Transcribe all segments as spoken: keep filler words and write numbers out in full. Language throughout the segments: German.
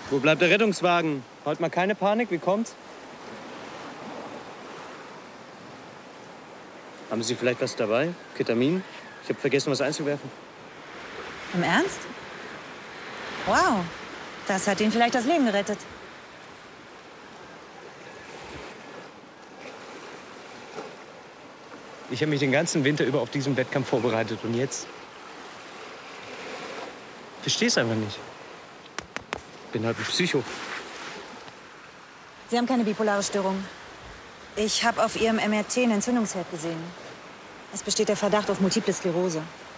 Wo bleibt der Rettungswagen? Heute mal keine Panik, wie kommt's? Haben Sie vielleicht was dabei? Ketamin? Ich habe vergessen, was einzuwerfen. Im Ernst? Wow, das hat Ihnen vielleicht das Leben gerettet. Ich habe mich den ganzen Winter über auf diesen Wettkampf vorbereitet und jetzt? Versteh's einfach nicht. Bin halt ein Psycho. Sie haben keine bipolare Störung. Ich habe auf Ihrem M R T einen Entzündungsherd gesehen. Es besteht der Verdacht auf Multiple Sklerose.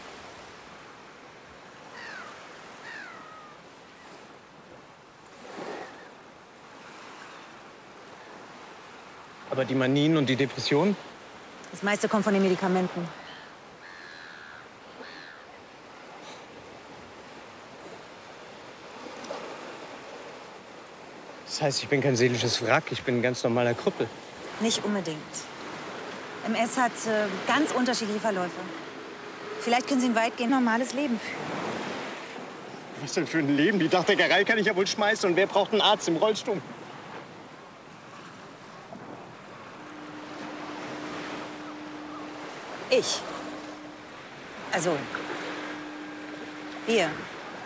Aber die Manien und die Depressionen? Das meiste kommt von den Medikamenten. Das heißt, ich bin kein seelisches Wrack, ich bin ein ganz normaler Krüppel. Nicht unbedingt. M S hat äh, ganz unterschiedliche Verläufe. Vielleicht können Sie ein weitgehend normales Leben führen. Was denn für ein Leben? Die Dachdeckerei kann ich ja wohl schmeißen. Und wer braucht einen Arzt im Rollstuhl? Ich. Also, wir.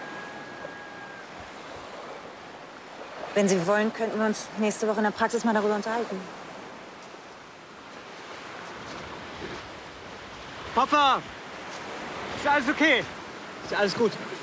Wenn Sie wollen, könnten wir uns nächste Woche in der Praxis mal darüber unterhalten. Papa! Ist alles okay? Ist alles gut?